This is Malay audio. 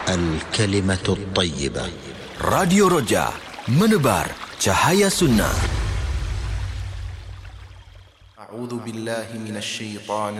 الكلمة الطيبة. Radio Roja, menebar cahaya sunnah. أعوذ بالله من الشيطان